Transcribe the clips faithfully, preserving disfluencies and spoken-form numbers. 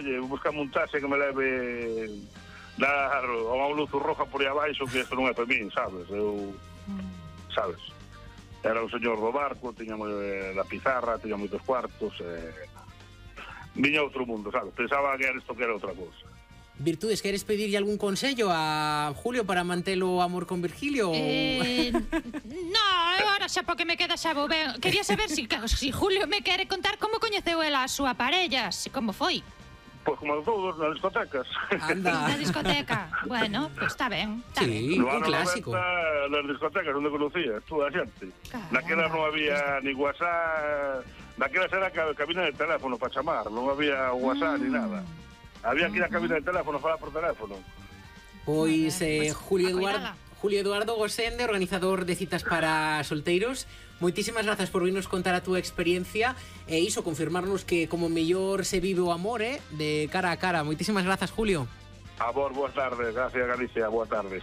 oye, buscame un taxi que me leve dar unha luz roja por aí abaixo, que isto non é para min, sabes? Eu, sabes? Era un señor do barco, tiña da pizarra, tiña moitos cuartos, e... viña outro mundo, sabes? Pensaba que era isto que era outra cousa. Virtudes, queres pedirlle algún consello a Julio para mantelo amor con Virgilio? Eh, no, agora xa porque me queda xa vou ben. Quería saber si, si Julio me quere contar como coñeceu ela a súa parella, si como foi. Pois como todos, nas discotecas. Anda. Na discoteca. Bueno, pois está ben, está Sí, ben. un clásico. noventa, nas discotecas onde conocías, toda a xente. Caramba. Naquela non había ni WhatsApp, naquela era a cabina de teléfono para chamar, non había WhatsApp mm. ni nada. Había que ir a cabina de teléfono, falar por teléfono. Pois eh, Pues, Julio Eduardo Julio Eduardo Gosende, organizador de citas para solteiros, moitísimas grazas por virnos contar a túa experiencia e iso, confirmarnos que como mellor se vive o amor, eh, de cara a cara. Moitísimas grazas, Julio. A vos, boas tardes, gracias Galicia, boas tardes.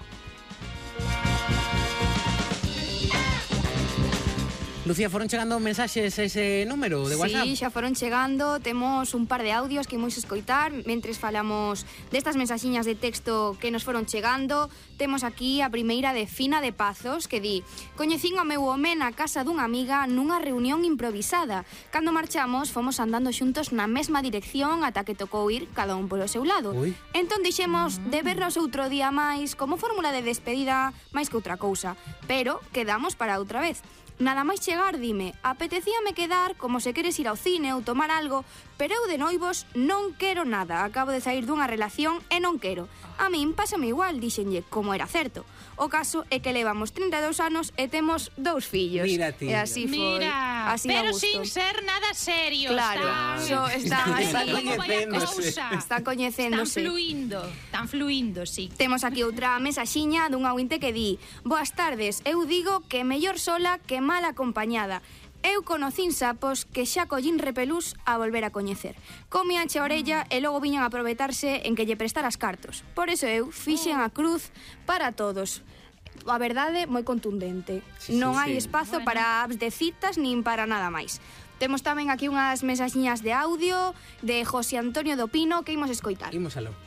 Lucía, foron chegando mensaxes a ese número de WhatsApp? Sí, xa foron chegando. Temos un par de audios que imos escoitar mentres falamos destas mensaxiñas de texto que nos foron chegando. Temos aquí a primeira de Fina de Pazos, que di: coñecín ao meu home na casa dunha amiga nunha reunión improvisada. Cando marchamos, fomos andando xuntos na mesma dirección ata que tocou ir cada un polo seu lado. Ui. Entón dixemos de vernos outro día máis como fórmula de despedida máis que outra cousa, pero quedamos para outra vez. Nada máis chegar, dime, apetecíame quedar como se queres ir ao cine ou tomar algo, pero eu de noivos non quero nada, acabo de sair dunha relación e non quero. A min pásame igual, dixenlle, como era certo. O caso é que levamos trinta e dous anos e temos dous fillos. Mira ti. E así foi. Mira, así pero a gusto. sin ser nada serio. Claro, Está, so, está, Está así, coñecéndose. está Están coñecéndose. fluindo, están fluindo, sí. Temos aquí outra mensaxiña dun ouvinte que di: boas tardes, eu digo que mellor sola que mal acompañada. Eu conocín sapos que xa collín repelús a volver a coñecer. Comíanche a orella e logo viñan a aproveitarse en que lle prestaras cartos. Por eso eu fixen a cruz para todos. A verdade, moi contundente. Sí, non sí, hai sí. espazo Bueno. para apps de citas nin para nada máis. Temos tamén aquí unhas mensaxiñas de audio de José Antonio do Pino que imos escoitar. Imos aló.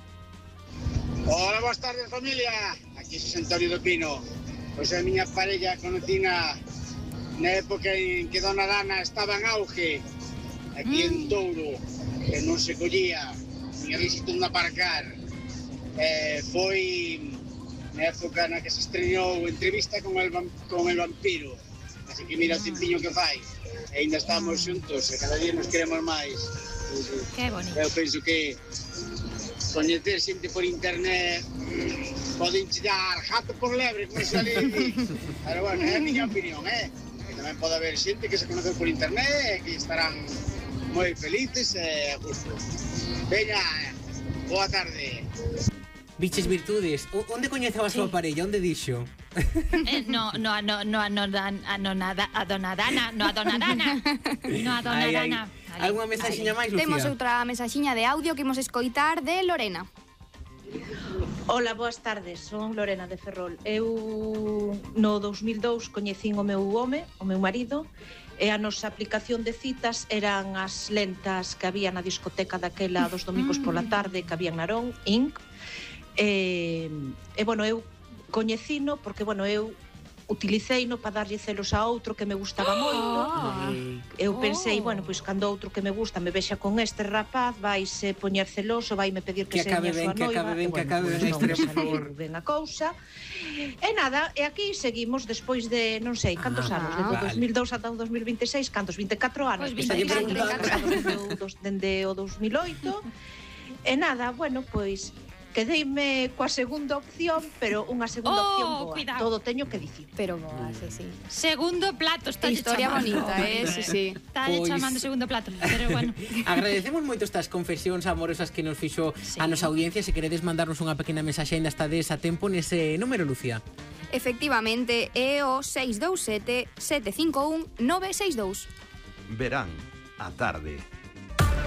Hola, boas tardes, familia. Aquí é Antonio do Pino. Pois a miña parella conocina na época en que Dona Dana estaba en auge, aquí en Touro, que non se collía, nin a visita de aparcar. Eh, foi na época na que se estrenou Entrevista con el, con el vampiro, así que mira o tempiño que fai, e ainda estamos xuntos e cada día nos queremos máis. Qué bonito. Eu penso que coñecer xente por internet poden dar gato por lebre, como se ali. Pero bueno, é a miña opinión, eh? Que tamén pode haber xente que se conoce por internet e que estarán moi felices e a gusto. Veña, boa tarde. Biches Virtudes, o- onde coñeceu a súa parella? Onde dixo? Eh, no, no, no, no, no, Dan- a no, nada, a Dona Dana, no a Dona Dana, no a Dona Ai, ai. Dana. Ahí. Algúa mensaxiña máis, Lucía? Temos outra mensaxiña de audio que imos escoitar de Lorena. Ola, boas tardes, son Lorena de Ferrol. Eu no dous mil dous coñecín o meu home, o meu marido, e a nosa aplicación de citas eran as lentas que había na discoteca daquela dos domingos pola tarde que había en Narón, inc E, e bueno, eu coñecino porque, bueno, eu utiliceino para darlle celos a outro que me gustaba moito. Ai. Eu pensei, Oh. bueno, pois cando outro que me gusta me vexa con este rapaz, vaise poñer celoso, vaime pedir que, Que seña acabe a súa ben, que noiva. acabe ben, E, que acabe ben a pois historia, non por me favor. saliu ben a cousa. E nada, e aquí seguimos despois de, non sei, cantos Ah, anos, desde o vale. dos mil dous ata o dos mil vinte e seis, cantos, vinte e catro anos. Pois que vinte e estalle catro, preguntando, dos- dende o dos mil oito. E nada, bueno, pois quedeime coa segunda opción, pero unha segunda Oh, opción boa. cuidado. Todo teño que dicir. Pero boa, sí, sí. Segundo plato, está Historia chamando. bonita, eh, sí, sí. Está Pois- chamando segundo plato, pero bueno. Agradecemos moito estas confesións amorosas que nos fixo Sí. a nosa audiencia. Se queredes mandarnos unha pequena mensaxe ainda está desa tempo nese número, Lucía. Efectivamente, é o seis dous sete, sete cinco un, nove seis dous. Verán, a tarde.